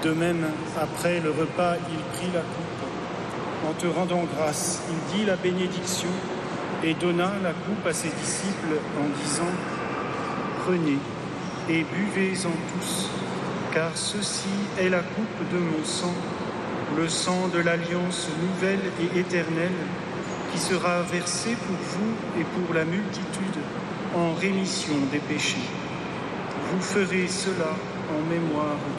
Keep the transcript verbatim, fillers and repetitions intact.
De même, après le repas, il prit la coupe. En te rendant grâce, il dit la bénédiction et donna la coupe à ses disciples en disant « Prenez et buvez-en tous, car ceci est la coupe de mon sang, le sang de l'alliance nouvelle et éternelle, qui sera versé pour vous et pour la multitude en rémission des péchés. Vous ferez cela en mémoire de moi. »